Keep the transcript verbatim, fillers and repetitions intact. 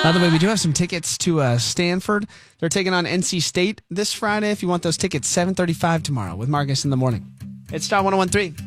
By the way, we do have some tickets to uh, Stanford. They're taking on N C State this Friday. If you want those tickets, seven thirty-five tomorrow with Marcus in the morning. It's Star one oh one three.